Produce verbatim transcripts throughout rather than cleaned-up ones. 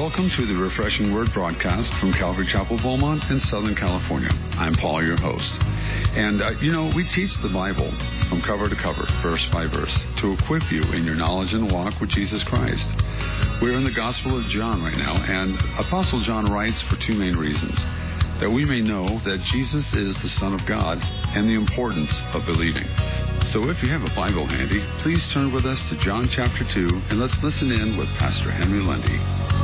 Welcome to the Refreshing Word broadcast from Calvary Chapel, Beaumont in Southern California. I'm Paul, your host. And, uh, you know, we teach the Bible from cover to cover, verse by verse, to equip you in your knowledge and walk with Jesus Christ. We're in the Gospel of John right now, and Apostle John writes for two main reasons: that we may know that Jesus is the Son of God and the importance of believing. So if you have a Bible handy, please turn with us to John chapter two, and let's listen in with Pastor Henry Lundy.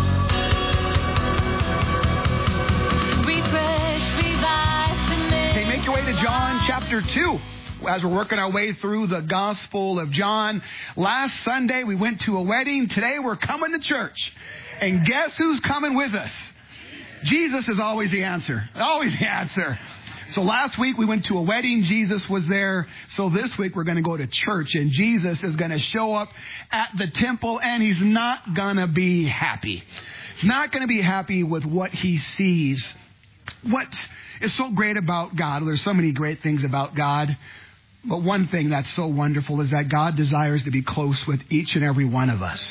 Hey, make your way to John chapter two. As we're working our way through the Gospel of John. Last Sunday we went to a wedding. Today we're coming to church. And guess who's coming with us? Jesus is always the answer. Always the answer. So last week we went to a wedding. Jesus was there. So this week we're going to go to church. And Jesus is going to show up at the temple. And he's not going to be happy. He's not going to be happy with what he sees. What is so great about God? Well, there's so many great things about God. But one thing that's so wonderful is that God desires to be close with each and every one of us.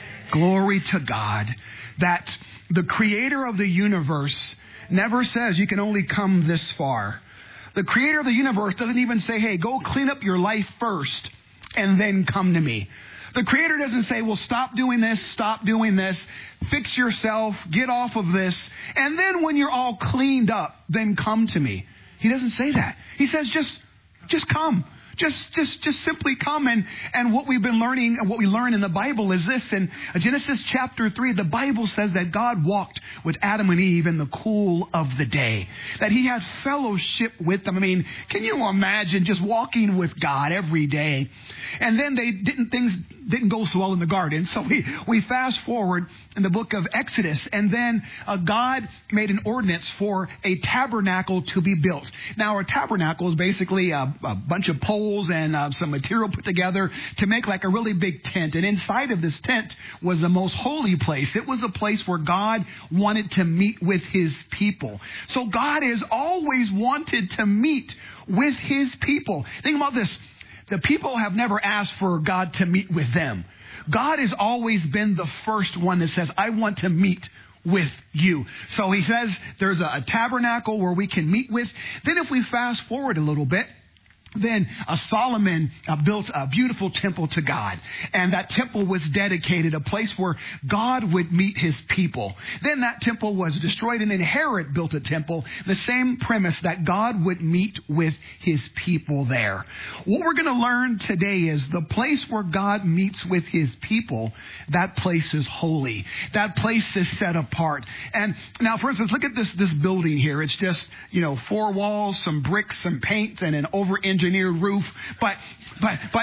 Glory to God. That the creator of the universe never says you can only come this far. The creator of the universe doesn't even say, hey, go clean up your life first and then come to me. The creator doesn't say, well, stop doing this, stop doing this, fix yourself, get off of this, and then when you're all cleaned up, then come to me. He doesn't say that. He says, just, just come. Just, just, just simply come. And, and what we've been learning and what we learn in the Bible is this. In Genesis chapter three, the Bible says that God walked with Adam and Eve in the cool of the day, that he had fellowship with them. I mean, can you imagine just walking with God every day? And then they didn't, things didn't go so well in the garden. So we, we fast forward in the book of Exodus, and then uh, God made an ordinance for a tabernacle to be built. Now, a tabernacle is basically a, a bunch of poles and uh, some material put together to make like a really big tent. And inside of this tent was the most holy place. It was a place where God wanted to meet with his people. So God has always wanted to meet with his people. Think about this. The people have never asked for God to meet with them. God has always been the first one that says, I want to meet with you. So he says there's a, a tabernacle where we can meet with. Then if we fast forward a little bit, then uh, Solomon uh, built a beautiful temple to God. And that temple was dedicated, a place where God would meet his people. Then that temple was destroyed, and then Herod built a temple, the same premise that God would meet with his people there. What we're going to learn today is the place where God meets with his people, that place is holy. That place is set apart. And now, for instance, look at this, this building here. It's just, you know, four walls, some bricks, some paint, and an over-engineered engineered roof, but but but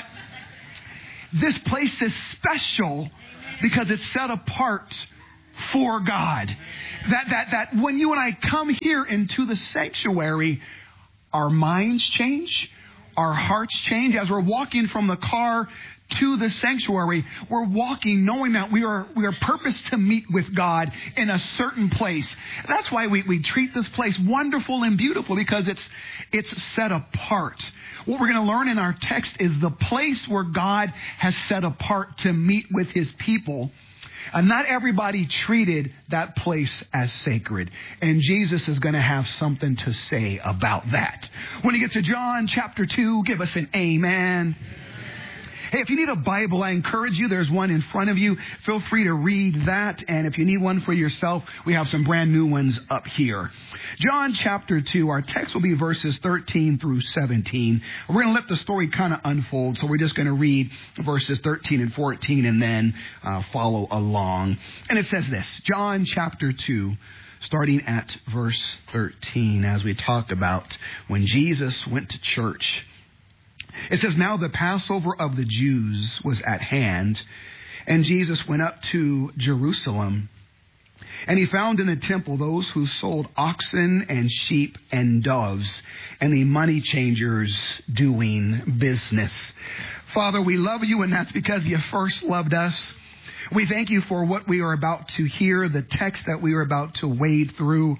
this place is special because it's set apart for God. That that that when you and I come here into the sanctuary, our minds change, our hearts change. As we're walking from the car to the sanctuary, we're walking knowing that we are we are purposed to meet with God in a certain place. That's why we, we treat this place wonderful and beautiful, because it's it's set apart. What we're going to learn in our text is the place where God has set apart to meet with his people. And not everybody treated that place as sacred. And Jesus is going to have something to say about that. When you get to John chapter two, give us an amen. Hey, if you need a Bible, I encourage you. There's one in front of you. Feel free to read that. And if you need one for yourself, we have some brand new ones up here. John chapter two, our text will be verses thirteen through seventeen. We're going to let the story kind of unfold. So we're just going to read verses thirteen and fourteen and then uh, follow along. And it says this, John chapter two, starting at verse thirteen, as we talk about when Jesus went to church. It says, now the Passover of the Jews was at hand, and Jesus went up to Jerusalem. And he found in the temple those who sold oxen and sheep and doves, and the money changers doing business. Father, we love you, and that's because you first loved us. We thank you for what we are about to hear, the text that we are about to wade through.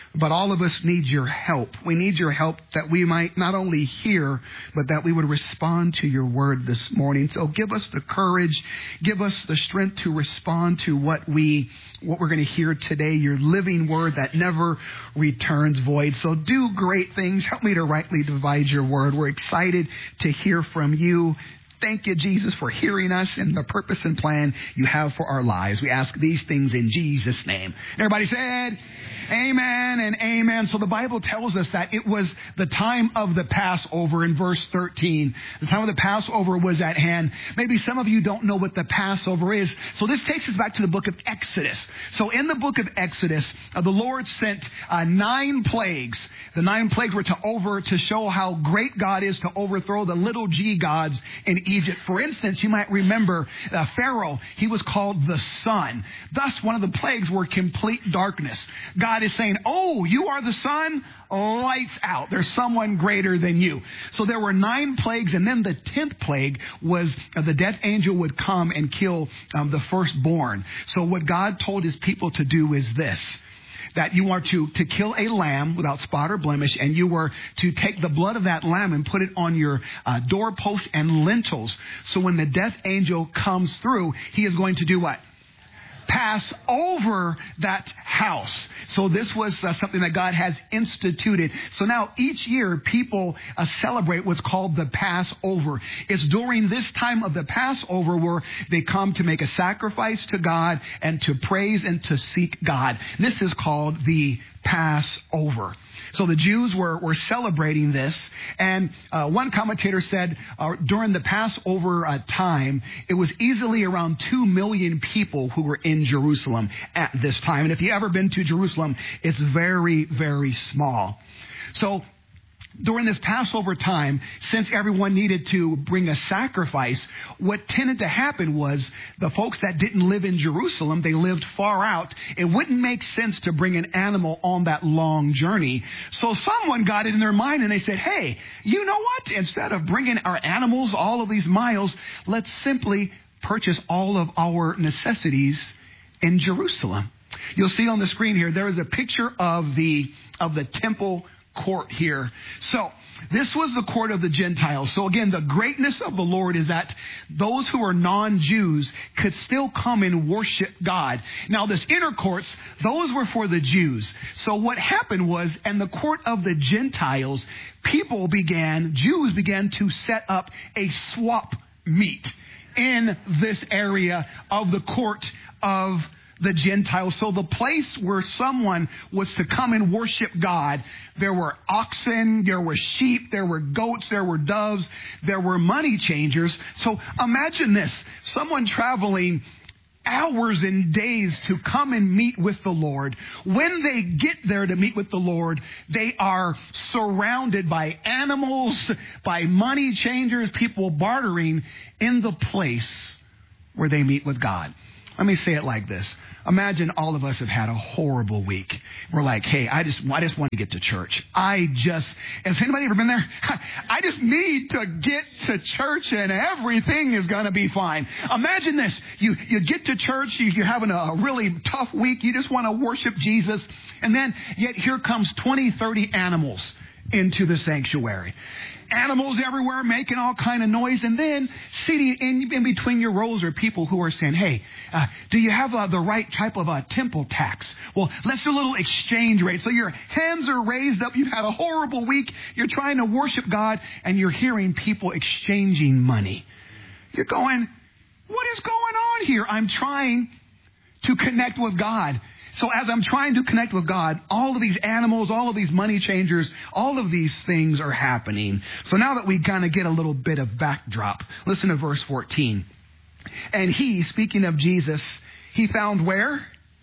But all of us need your help. We need your help that we might not only hear, but that we would respond to your word this morning. So give us the courage, give us the strength to respond to what we, what we're going to hear today, your living word that never returns void. So do great things. Help me to rightly divide your word. We're excited to hear from you. Thank you, Jesus, for hearing us and the purpose and plan you have for our lives. We ask these things in Jesus' name. Everybody said, amen and amen. So the Bible tells us that it was the time of the Passover in verse thirteen. The time of the Passover was at hand. Maybe some of you don't know what the Passover is. So this takes us back to the book of Exodus. So in the book of Exodus, uh, the Lord sent uh, nine plagues. The nine plagues were to over to show how great God is to overthrow the little g gods in Egypt. For instance, you might remember uh, Pharaoh, he was called the sun. Thus, one of the plagues were complete darkness. God is saying, oh, you are the sun? Lights out. There's someone greater than you. So there were nine plagues, and then the tenth plague was uh, the death angel would come and kill um, the firstborn. So what God told his people to do is this, that you are to, to kill a lamb without spot or blemish, and you were to take the blood of that lamb and put it on your uh, doorposts and lintels. So when the death angel comes through, he is going to do what? Pass over that house. So this was uh, something that God has instituted. So now each year people uh, celebrate what's called the Passover. It's during this time of the Passover where they come to make a sacrifice to God and to praise and to seek God. This is called the Passover. So the Jews were, were celebrating this, and uh, one commentator said uh, during the Passover uh, time, it was easily around two million people who were in Jerusalem at this time. And if you've ever been to Jerusalem, it's very, very small. So during this Passover time, since everyone needed to bring a sacrifice, what tended to happen was the folks that didn't live in Jerusalem, they lived far out. It wouldn't make sense to bring an animal on that long journey. So someone got it in their mind and they said, hey, you know what? Instead of bringing our animals all of these miles, let's simply purchase all of our necessities in Jerusalem. You'll see on the screen here, there is a picture of the, of the temple court here. So this was the court of the Gentiles. So again, the greatness of the Lord is that those who are non-Jews could still come and worship God. Now this inner courts, those were for the Jews. So what happened was, in the court of the Gentiles, people began, Jews began to set up a swap meet in this area of the court of the Gentiles. So the place where someone was to come and worship God, there were oxen, there were sheep, there were goats, there were doves, there were money changers. So imagine this, someone traveling hours and days to come and meet with the Lord. When they get there to meet with the Lord, they are surrounded by animals, by money changers, people bartering in the place where they meet with God. Let me say it like this. Imagine all of us have had a horrible week. We're like, hey, I just I just want to get to church. I just, has anybody ever been there? I just need to get to church and everything is going to be fine. Imagine this. You you get to church, you, you're having a really tough week. You just want to worship Jesus. And then yet here comes twenty, thirty animals into the sanctuary. Animals everywhere making all kind of noise. And then sitting in, in between your rows are people who are saying, hey, uh, do you have uh, the right type of uh, temple tax? Well, let's do a little exchange rate. So your hands are raised up. You've had a horrible week. You're trying to worship God and you're hearing people exchanging money. You're going, what is going on here? I'm trying to connect with God. So as I'm trying to connect with God, all of these animals, all of these money changers, all of these things are happening. So now that we kind of get a little bit of backdrop, listen to verse fourteen. And he, speaking of Jesus, he found where?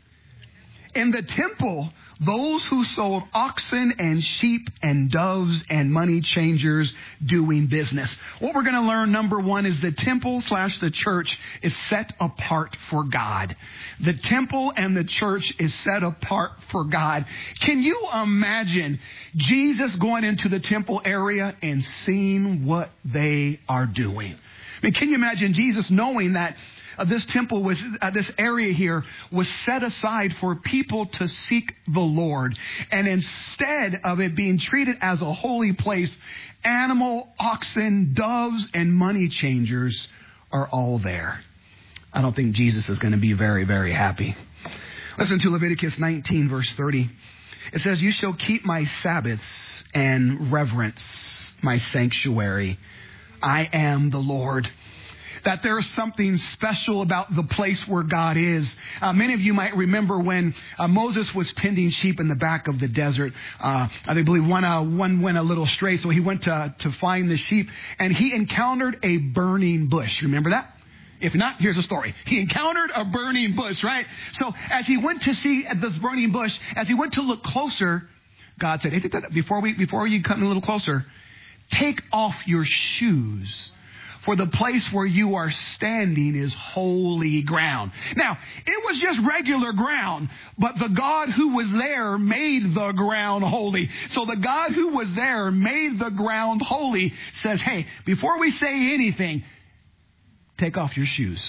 In the temple, those who sold oxen and sheep and doves and money changers doing business. What we're going to learn, number one, is the temple slash the church is set apart for God. The temple and the church is set apart for God. Can you imagine Jesus going into the temple area and seeing what they are doing? I mean, can you imagine Jesus knowing that uh, this temple was, uh, this area here was set aside for people to seek the Lord. And instead of it being treated as a holy place, animal, oxen, doves, and money changers are all there. I don't think Jesus is going to be very, very happy. Listen to Leviticus nineteen, verse thirty. It says, you shall keep my Sabbaths and reverence my sanctuary. I am the Lord. That there's something special about the place where God is. Uh, many of you might remember when uh, Moses was tending sheep in the back of the desert. Uh, I believe one, uh, one went a little astray, so he went to, to find the sheep, and he encountered a burning bush. Remember that? If not, here's a story. He encountered a burning bush, right? So as he went to see this burning bush, as he went to look closer, God said, hey, before we, before you come a little closer, take off your shoes, for the place where you are standing is holy ground. Now, it was just regular ground, but the God who was there made the ground holy. So the God who was there made the ground holy, says, hey, before we say anything, take off your shoes.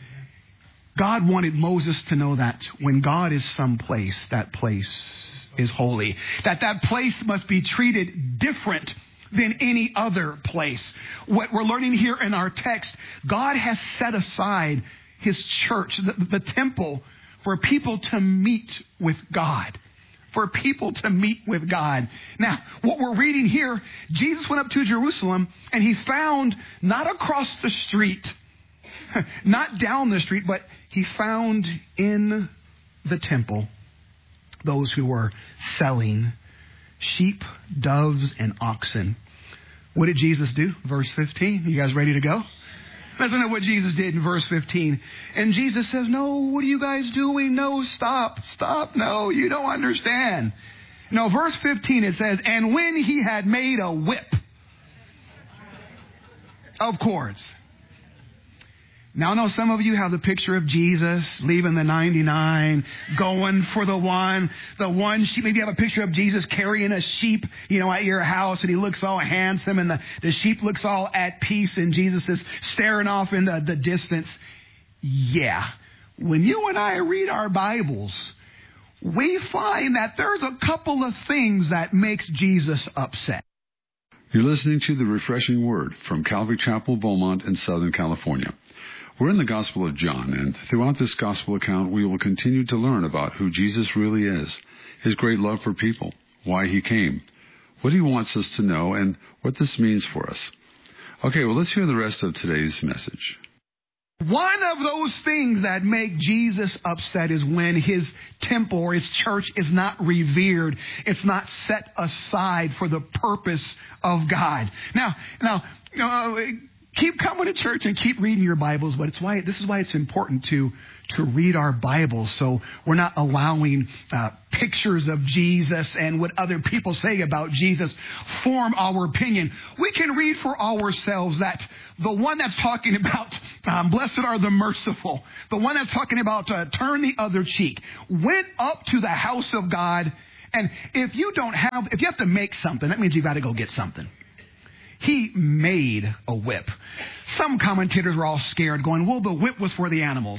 God wanted Moses to know that when God is someplace, that place is holy. That that place must be treated different than any other place. What we're learning here in our text, God has set aside His church, the, the temple, for people to meet with God. For people to meet with God. Now, what we're reading here, Jesus went up to Jerusalem and He found not across the street, not down the street, but He found in the temple those who were selling sheep, doves, and oxen. What did Jesus do? Verse fifteen. You guys ready to go? Listen to what Jesus did in verse fifteen. And Jesus says, no, what are you guys doing? No, stop, stop. No, you don't understand. No, verse fifteen, it says, and when he had made a whip of cords. Now, I know some of you have the picture of Jesus leaving the ninety-nine, going for the one, the one sheep. Maybe you have a picture of Jesus carrying a sheep, you know, at your house, and he looks all handsome, and the, the sheep looks all at peace, and Jesus is staring off in the, the distance. Yeah. When you and I read our Bibles, we find that there's a couple of things that makes Jesus upset. You're listening to the Refreshing Word from Calvary Chapel, Beaumont in Southern California. We're in the Gospel of John, and throughout this Gospel account, we will continue to learn about who Jesus really is, His great love for people, why He came, what He wants us to know, and what this means for us. Okay, well, let's hear the rest of today's message. One of those things that make Jesus upset is when His temple or His church is not revered. It's not set aside for the purpose of God. Now, now, you know, keep coming to church and keep reading your Bibles, but it's why this is why it's important to to read our Bibles, so we're not allowing uh, pictures of Jesus and what other people say about Jesus form our opinion. We can read for ourselves that the one that's talking about um, blessed are the merciful, the one that's talking about uh, turn the other cheek, went up to the house of God. And if you don't have, if you have to make something, that means you've got to go get something. He made a whip. Some commentators were all scared, going, well, the whip was for the animals.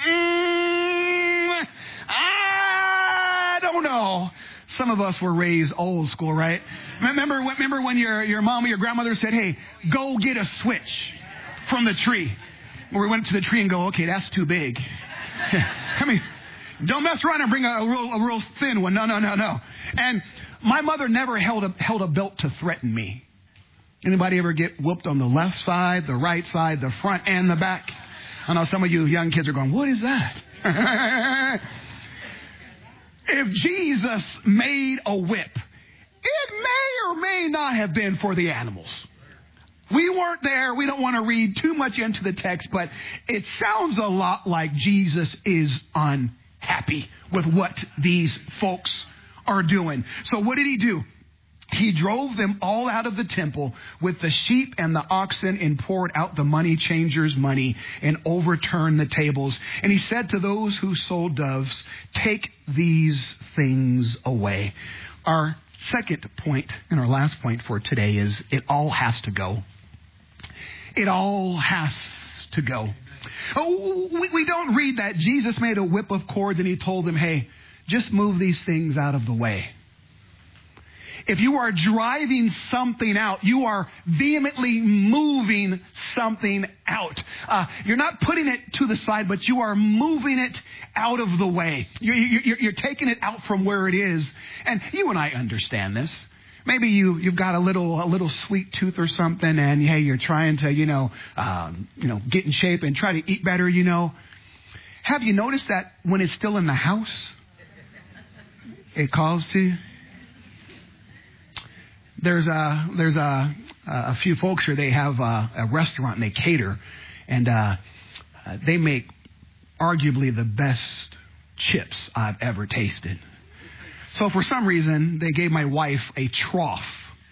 Mm, I don't know. Some of us were raised old school, right? Remember, remember when your, your mom or your grandmother said, hey, go get a switch from the tree. Well, we went to the tree and go, okay, that's too big. I mean, don't mess around and bring a, a, real, a real thin one. No, no, no, no. And my mother never held a, held a belt to threaten me. Anybody ever get whooped on the left side, the right side, the front, and the back? I know some of you young kids are going, what is that? If Jesus made a whip, it may or may not have been for the animals. We weren't there. We don't want to read too much into the text, but it sounds a lot like Jesus is unhappy with what these folks are doing. So what did He do? He drove them all out of the temple with the sheep and the oxen and poured out the money changers' money and overturned the tables. And He said to those who sold doves, take these things away. Our second point and our last point for today is it all has to go. It all has to go. Oh, we, we don't read that Jesus made a whip of cords and he told them, hey, just move these things out of the way. If you are driving something out, you are vehemently moving something out. Uh, you're not putting it to the side, but you are moving it out of the way. You're, you're, you're taking it out from where it is. And you and I understand this. Maybe you, you've got a little, a little sweet tooth or something, and hey, you're trying to, you know, um, you know, get in shape and try to eat better, you know. Have you noticed that when it's still in the house, it calls to you? There's a, there's a, a few folks here, they have a, a restaurant and they cater, and uh, they make arguably the best chips I've ever tasted. So for some reason, they gave my wife a trough,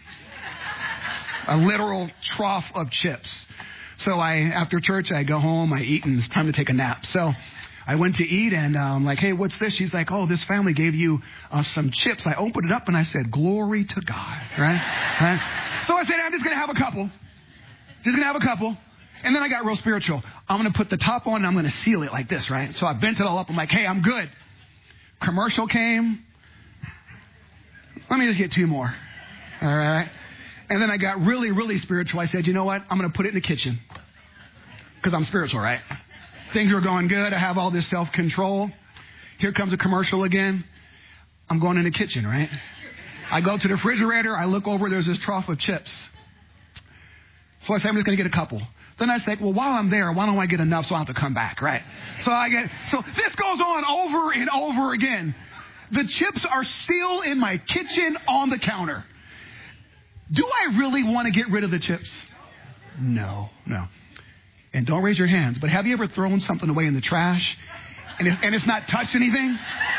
a literal trough of chips. So I, after church, I go home, I eat, and it's time to take a nap. So I went to eat, and I'm um, like, hey, what's this? She's like, oh, this family gave you uh, some chips. I opened it up, and I said, glory to God, right? right? So I said, I'm just going to have a couple. Just going to have a couple. And then I got real spiritual. I'm going to put the top on, and I'm going to seal it like this, right? So I bent it all up. I'm like, hey, I'm good. Commercial came. Let me just get two more. All right. And then I got really, really spiritual. I said, you know what? I'm going to put it in the kitchen. Because I'm spiritual, right? Things are going good. I have all this self-control. Here comes a commercial again. I'm going in the kitchen, right? I go to the refrigerator. I look over. There's this trough of chips. So I say, I'm just going to get a couple. Then I say, well, while I'm there, why don't I get enough so I don't have to come back, right? So I get, so this goes on over and over again. The chips are still in my kitchen on the counter. Do I really want to get rid of the chips? No, no. And don't raise your hands, but have you ever thrown something away in the trash and, it, and it's not touched anything?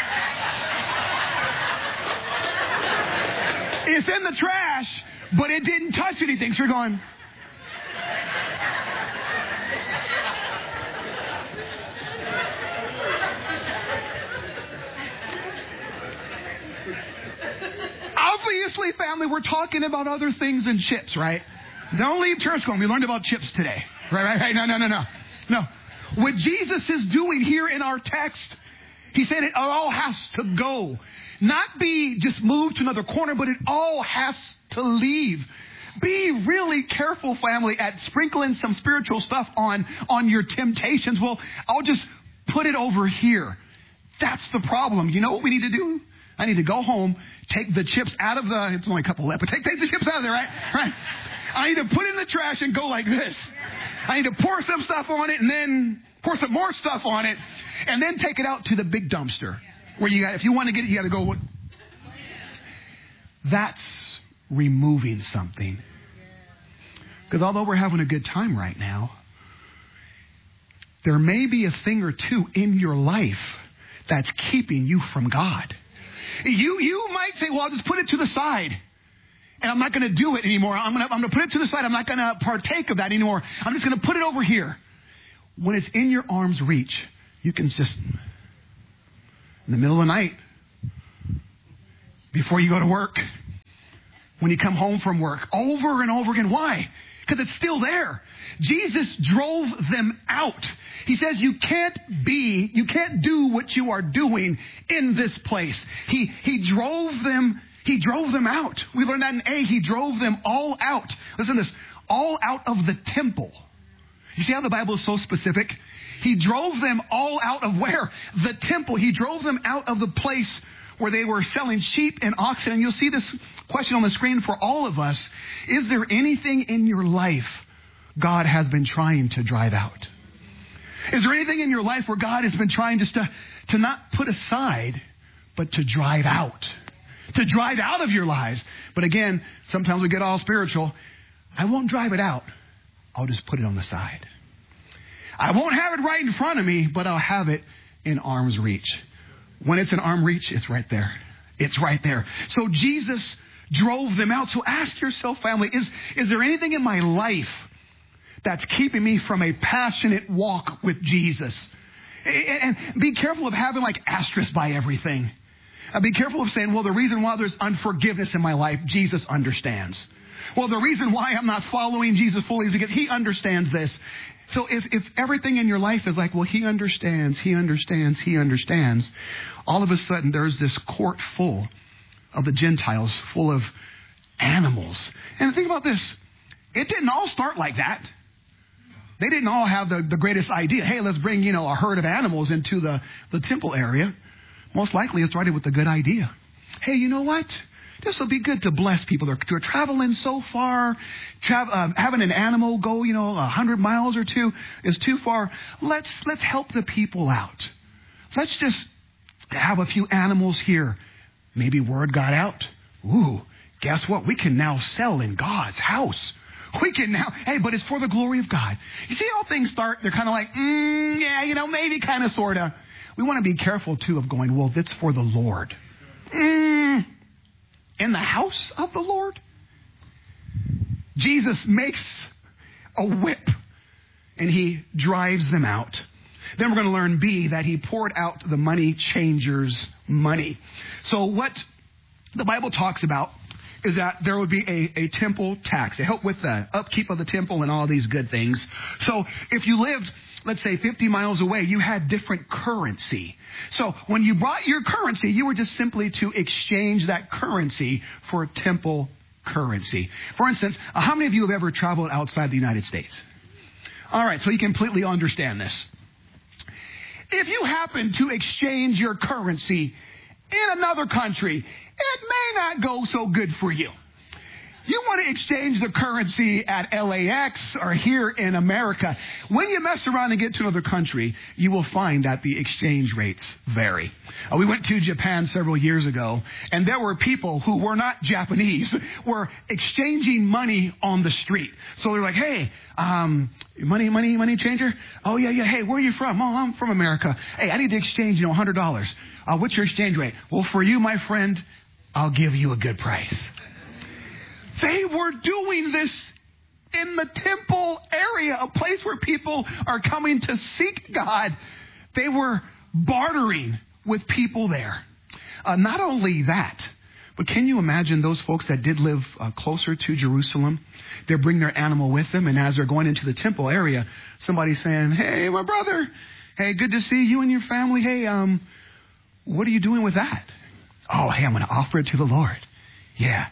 It's in the trash, but it didn't touch anything. So you're going... Obviously, family, we're talking about other things than chips, right? Don't leave church going, we learned about chips today. Right, right, right. No, no, no, no. No. What Jesus is doing here in our text, he said it all has to go. Not be just moved to another corner, but it all has to leave. Be really careful, family, at sprinkling some spiritual stuff on, on your temptations. Well, I'll just put it over here. That's the problem. You know what we need to do? I need to go home, take the chips out of the, it's only a couple left, but take, take the chips out of there, right? Right. I need to put it in the trash and go like this. I need to pour some stuff on it and then pour some more stuff on it and then take it out to the big dumpster where you got, if you want to get it, you got to go. That's removing something. Because although we're having a good time right now, there may be a thing or two in your life that's keeping you from God. You you might say, well, I'll just put it to the side. And I'm not going to do it anymore. I'm going to I'm going to put it to the side. I'm not going to partake of that anymore. I'm just going to put it over here. When it's in your arm's reach, you can just, in the middle of the night, before you go to work, when you come home from work, over and over again. Why? Because it's still there. Jesus drove them out. He says you can't be, you can't do what you are doing in this place. He he drove them, he drove them out. We learned that in A. He drove them all out. Listen to this, all out of the temple. You see how the Bible is so specific? He drove them all out of where? The temple. He drove them out of the place where they were selling sheep and oxen. And you'll see this question on the screen for all of us. Is there anything in your life God has been trying to drive out? Is there anything in your life where God has been trying just to, to not put aside, but to drive out? To drive out of your lives. But again, sometimes we get all spiritual. I won't drive it out. I'll just put it on the side. I won't have it right in front of me, but I'll have it in arm's reach. When it's in arm reach, it's right there. It's right there. So Jesus drove them out. So ask yourself, family, is, is there anything in my life that's keeping me from a passionate walk with Jesus? And be careful of having like asterisks by everything. Be careful of saying, well, the reason why there's unforgiveness in my life, Jesus understands. Well, the reason why I'm not following Jesus fully is because he understands this. So if, if everything in your life is like, well, he understands, he understands, he understands, all of a sudden there's this court full of the Gentiles, full of animals. And think about this. It didn't all start like that. They didn't all have the, the greatest idea. Hey, let's bring, you know, a herd of animals into the, the temple area. Most likely it started with a good idea. Hey, you know what? This will be good to bless people. They're, they're traveling so far. Tra- uh, having an animal go, you know, a hundred miles or two is too far. Let's, let's help the people out. Let's just have a few animals here. Maybe word got out. Ooh, guess what? We can now sell in God's house. We can now, hey, but it's for the glory of God. You see how things start? They're kind of like, mm, yeah, you know, maybe kind of, sort of. We want to be careful, too, of going, well, that's for the Lord. Mm, in the house of the Lord? Jesus makes a whip, and he drives them out. Then we're going to learn, B, that he poured out the money changers' money. So what the Bible talks about is that there would be a, a temple tax to help with the upkeep of the temple and all these good things. So if you lived, let's say, fifty miles away, you had different currency. So when you brought your currency, you were just simply to exchange that currency for temple currency. For instance, uh, how many of you have ever traveled outside the United States? All right, so you completely understand this. If you happen to exchange your currency in another country, it may not go so good for you. You want to exchange the currency at L A X or here in America. When you mess around and get to another country, you will find that the exchange rates vary. Uh, we went to Japan several years ago, and there were people who were not Japanese, were exchanging money on the street. So they're like, hey, um, money, money, money changer? Oh, yeah, yeah. Hey, where are you from? Oh, I'm from America. Hey, I need to exchange, you know, one hundred dollars. Uh, what's your exchange rate? Well, for you, my friend, I'll give you a good price. They were doing this in the temple area, a place where people are coming to seek God. They were bartering with people there. Uh, not only that, but can you imagine those folks that did live uh, closer to Jerusalem? They bring their animal with them, and as they're going into the temple area, somebody's saying, hey, my brother, hey, good to see you and your family. Hey, um, what are you doing with that? Oh, hey, I'm going to offer it to the Lord. Yeah.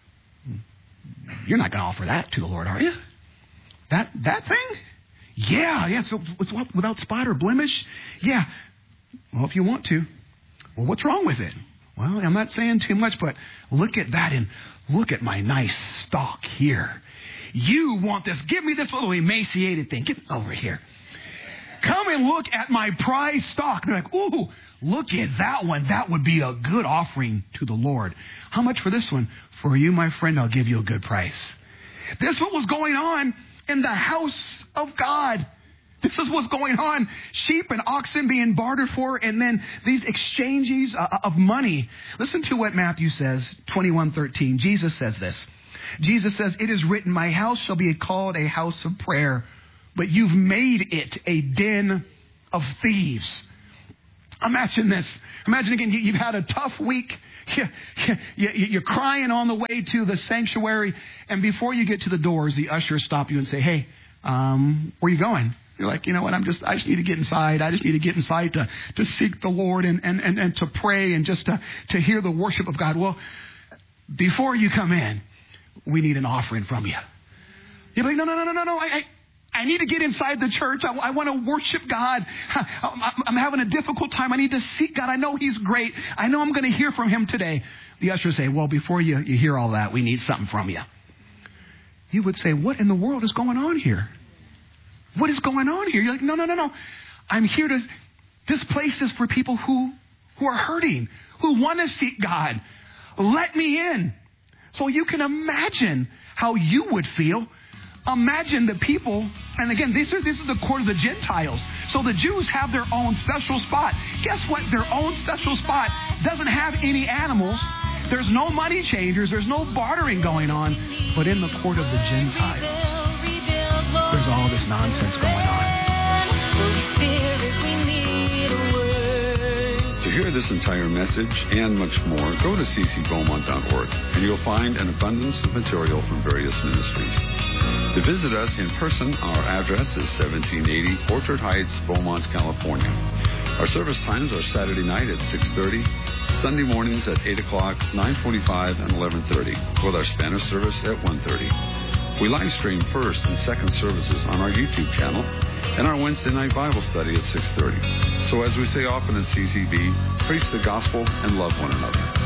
You're not going to offer that to the Lord, are you? That that thing? Yeah, yeah. So it's without spot or blemish? Yeah. Well, if you want to. Well, what's wrong with it? Well, I'm not saying too much, but look at that and look at my nice stock here. You want this. Give me this little emaciated thing. Get over here. Come and look at my prize stock. They're like, ooh, look at that one. That would be a good offering to the Lord. How much for this one? For you, my friend, I'll give you a good price. This is what was going on in the house of God. This is what's going on. Sheep and oxen being bartered for, and then these exchanges of money. Listen to what Matthew says, twenty-one thirteen. Jesus says this. Jesus says, it is written, my house shall be called a house of prayer, but you've made it a den of thieves. Imagine this. Imagine again, you've had a tough week. You're crying on the way to the sanctuary. And before you get to the doors, the ushers stop you and say, hey, um, where are you going? You're like, you know what? I'm just, I just need to get inside. I just need to get inside to, to seek the Lord and, and, and, and to pray and just to, to hear the worship of God. Well, before you come in, we need an offering from you. You're like, no, no, no, no, no, no. I, I I need to get inside the church. I, I want to worship God. I'm, I'm having a difficult time. I need to seek God. I know He's great. I know I'm going to hear from Him today. The ushers say, well, before you, you hear all that, we need something from you. You would say, what in the world is going on here? What is going on here? You're like, no, no, no, no. I'm here to, this place is for people who, who are hurting, who want to seek God. Let me in. So you can imagine how you would feel. Imagine the people, and again, this is, this is the court of the Gentiles. So the Jews have their own special spot. Guess what? Their own special spot doesn't have any animals. There's no money changers. There's no bartering going on. But in the court of the Gentiles, there's all this nonsense going on. To hear hear this entire message and much more, go to c c beaumont dot org, and you'll find an abundance of material from various ministries. To visit us in person, our address is seventeen eighty Orchard Heights, Beaumont, California. Our service times are Saturday night at six thirty, Sunday mornings at eight o'clock, nine forty-five, and eleven thirty, with our Spanish service at one thirty. We live stream first and second services on our YouTube channel and our Wednesday night Bible study at six thirty. So as we say often at C C B, preach the gospel and love one another.